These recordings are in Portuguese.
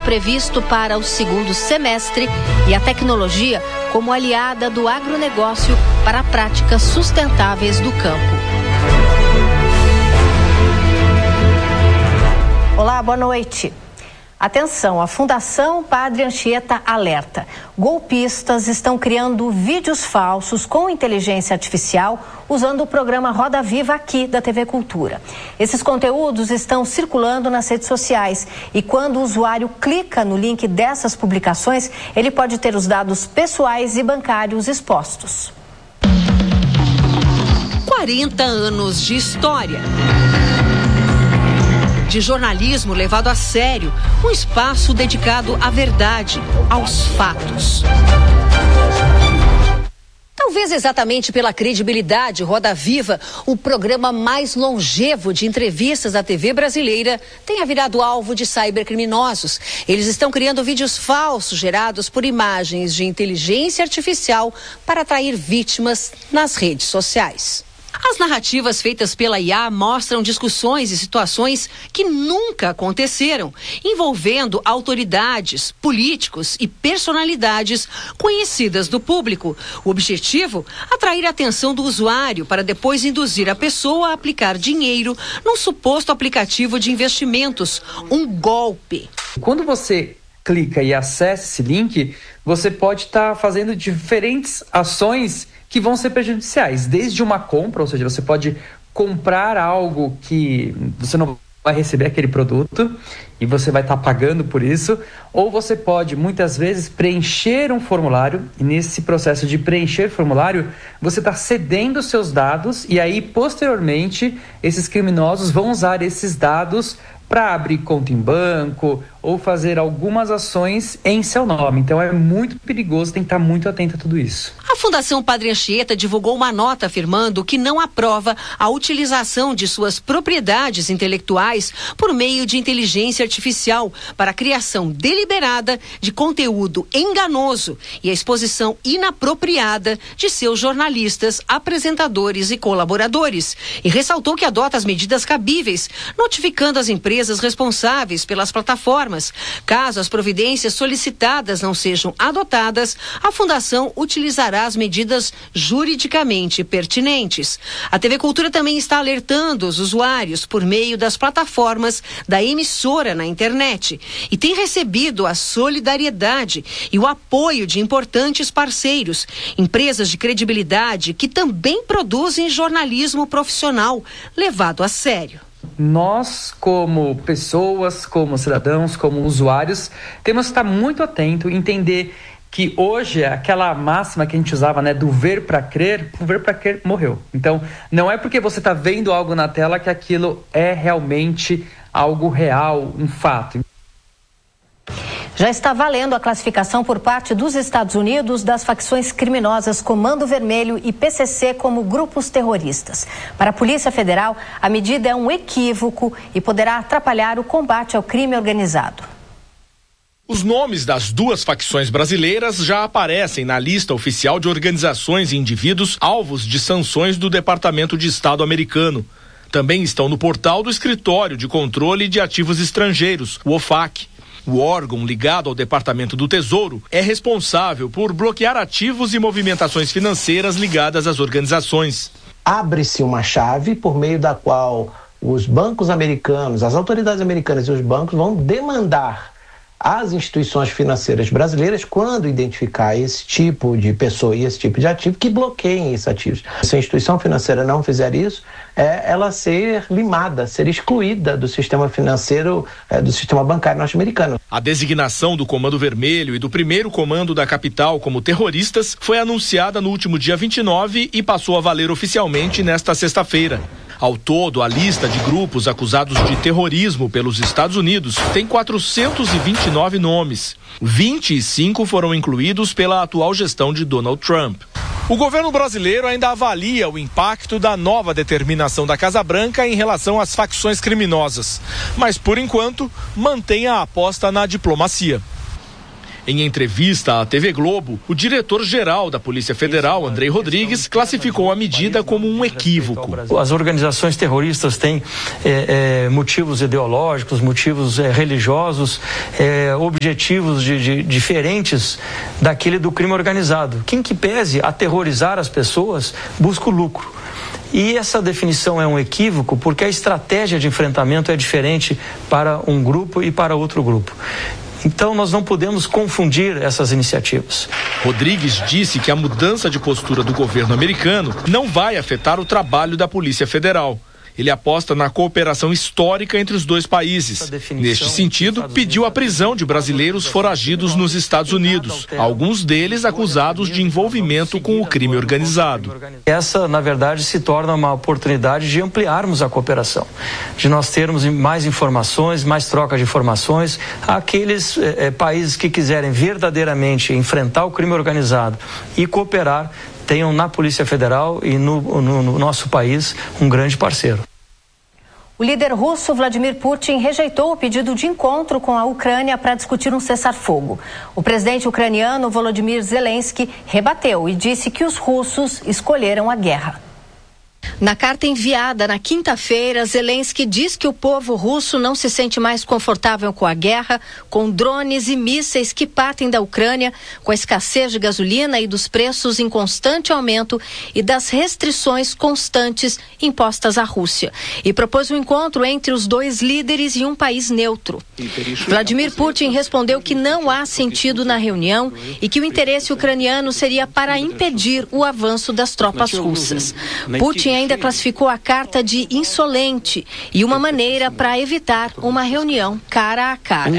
previsto para o segundo semestre e a tecnologia como aliada do agronegócio para práticas sustentáveis do campo. Olá, boa noite. Atenção, a Fundação Padre Anchieta alerta. Golpistas estão criando vídeos falsos com inteligência artificial usando o programa Roda Viva aqui da TV Cultura. Esses conteúdos estão circulando nas redes sociais e quando o usuário clica no link dessas publicações, ele pode ter os dados pessoais e bancários expostos. 40 anos de história. De jornalismo levado a sério, um espaço dedicado à verdade, aos fatos. Talvez exatamente pela credibilidade, Roda Viva, o programa mais longevo de entrevistas da TV brasileira, tenha virado alvo de cybercriminosos. Eles estão criando vídeos falsos gerados por imagens de inteligência artificial para atrair vítimas nas redes sociais. As narrativas feitas pela IA mostram discussões e situações que nunca aconteceram, envolvendo autoridades, políticos e personalidades conhecidas do público. O objetivo? Atrair a atenção do usuário para depois induzir a pessoa a aplicar dinheiro num suposto aplicativo de investimentos, um golpe. Quando você clica e acessa esse link, você pode estar fazendo diferentes ações que vão ser prejudiciais, desde uma compra, ou seja, você pode comprar algo que você não vai receber aquele produto e você vai estar pagando por isso, ou você pode, muitas vezes, preencher um formulário e nesse processo de preencher formulário, você está cedendo seus dados e aí, posteriormente, esses criminosos vão usar esses dados para abrir conta em banco ou fazer algumas ações em seu nome. Então é muito perigoso, tem que estar muito atento a tudo isso. A Fundação Padre Anchieta divulgou uma nota afirmando que não aprova a utilização de suas propriedades intelectuais por meio de inteligência artificial para a criação deliberada de conteúdo enganoso e a exposição inapropriada de seus jornalistas, apresentadores e colaboradores. E ressaltou que adota as medidas cabíveis, notificando as empresas responsáveis pelas plataformas. Caso as providências solicitadas não sejam adotadas, a Fundação utilizará as medidas juridicamente pertinentes. A TV Cultura também está alertando os usuários por meio das plataformas da emissora na internet e tem recebido a solidariedade e o apoio de importantes parceiros, empresas de credibilidade que também produzem jornalismo profissional levado a sério. Nós, como pessoas, como cidadãos, como usuários, temos que estar muito atento e entender que hoje aquela máxima que a gente usava, né, do ver para crer, o ver para crer morreu. Então, não é porque você está vendo algo na tela que aquilo é realmente algo real, um fato. Já está valendo a classificação por parte dos Estados Unidos das facções criminosas Comando Vermelho e PCC como grupos terroristas. Para a Polícia Federal, a medida é um equívoco e poderá atrapalhar o combate ao crime organizado. Os nomes das duas facções brasileiras já aparecem na lista oficial de organizações e indivíduos alvos de sanções do Departamento de Estado americano. Também estão no portal do Escritório de Controle de Ativos Estrangeiros, o OFAC. O órgão ligado ao Departamento do Tesouro é responsável por bloquear ativos e movimentações financeiras ligadas às organizações. Abre-se uma chave por meio da qual os bancos americanos, as autoridades americanas e os bancos vão demandar às instituições financeiras brasileiras, quando identificar esse tipo de pessoa e esse tipo de ativo, que bloqueiem esses ativos. Se a instituição financeira não fizer isso, ela ser limada, ser excluída do sistema financeiro, do sistema bancário norte-americano. A designação do Comando Vermelho e do primeiro comando da capital como terroristas foi anunciada no último dia 29 e passou a valer oficialmente nesta sexta-feira. Ao todo, a lista de grupos acusados de terrorismo pelos Estados Unidos tem 429 nomes. 25 foram incluídos pela atual gestão de Donald Trump. O governo brasileiro ainda avalia o impacto da nova determinação da Casa Branca em relação às facções criminosas, mas, por enquanto, mantém a aposta na diplomacia. Em entrevista à TV Globo, o diretor-geral da Polícia Federal, Andrei Rodrigues, classificou a medida como um equívoco. As organizações terroristas têm motivos ideológicos, motivos religiosos, objetivos diferentes daquele do crime organizado. Quem que pese aterrorizar as pessoas busca o lucro. E essa definição é um equívoco porque a estratégia de enfrentamento é diferente para um grupo e para outro grupo. Então, nós não podemos confundir essas iniciativas. Rodrigues disse que a mudança de postura do governo americano não vai afetar o trabalho da Polícia Federal. Ele aposta na cooperação histórica entre os dois países. Neste sentido, pediu a prisão de brasileiros foragidos nos Estados Unidos, alguns deles acusados de envolvimento com o crime organizado. Essa, na verdade, se torna uma oportunidade de ampliarmos a cooperação, de nós termos mais informações, mais troca de informações. Aqueles países que quiserem verdadeiramente enfrentar o crime organizado e cooperar, tenham na Polícia Federal e no nosso país um grande parceiro. O líder russo Vladimir Putin rejeitou o pedido de encontro com a Ucrânia para discutir um cessar-fogo. O presidente ucraniano Volodymyr Zelensky rebateu e disse que os russos escolheram a guerra. Na carta enviada na quinta-feira, Zelensky diz que o povo russo não se sente mais confortável com a guerra, com drones e mísseis que partem da Ucrânia, com a escassez de gasolina e dos preços em constante aumento e das restrições constantes impostas à Rússia. E propôs um encontro entre os dois líderes em um país neutro. Vladimir Putin respondeu que não há sentido na reunião e que o interesse ucraniano seria para impedir o avanço das tropas russas. Putin ainda classificou a carta de insolente e uma maneira para evitar uma reunião cara a cara.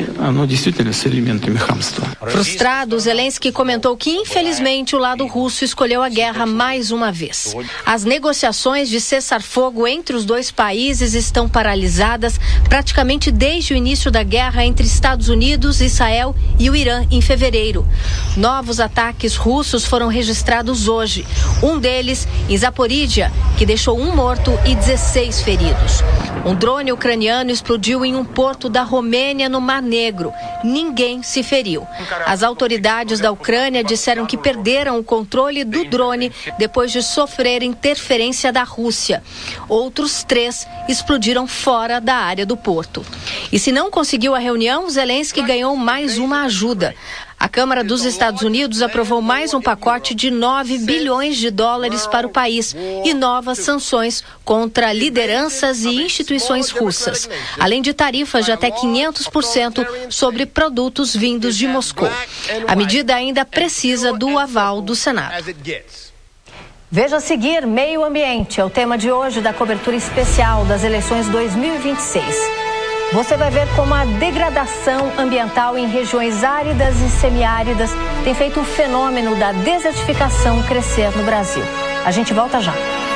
Frustrado, Zelensky comentou que, infelizmente, o lado russo escolheu a guerra mais uma vez. As negociações de cessar-fogo entre os dois países estão paralisadas praticamente desde o início da guerra entre Estados Unidos, Israel e o Irã em fevereiro. Novos ataques russos foram registrados hoje. Um deles em Zaporídia, que deixou um morto e 16 feridos. Um drone ucraniano explodiu em um porto da Romênia, no Mar Negro. Ninguém se feriu. As autoridades da Ucrânia disseram que perderam o controle do drone depois de sofrer interferência da Rússia. Outros 3 explodiram fora da área do porto. E se não conseguiu a reunião, Zelensky ganhou mais uma ajuda. A Câmara dos Estados Unidos aprovou mais um pacote de 9 bilhões de dólares para o país e novas sanções contra lideranças e instituições russas, além de tarifas de até 500% sobre produtos vindos de Moscou. A medida ainda precisa do aval do Senado. Veja a seguir, meio ambiente é o tema de hoje da cobertura especial das eleições 2026. Você vai ver como a degradação ambiental em regiões áridas e semiáridas tem feito o fenômeno da desertificação crescer no Brasil. A gente volta já.